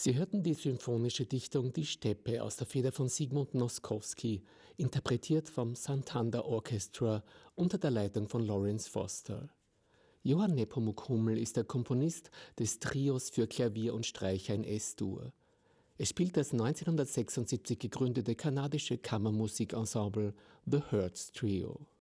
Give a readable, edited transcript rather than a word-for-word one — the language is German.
Sie hörten die symphonische Dichtung Die Steppe aus der Feder von Zygmunt Noskowski, interpretiert vom Santander Orchestra unter der Leitung von Lawrence Foster. Johann Nepomuk Hummel ist der Komponist des Trios für Klavier und Streicher in S-Dur. Es spielt das 1976 gegründete kanadische Kammermusikensemble The Hertz Trio.